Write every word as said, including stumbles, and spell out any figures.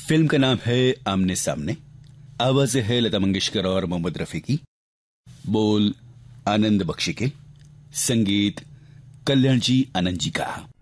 Film का नाम है आमने सामने। आवाज है लता मंगेशकर और मोहम्मद रफी की। बोल आनंद बख्शी के। संगीत कल्याण जी आनंद जी का।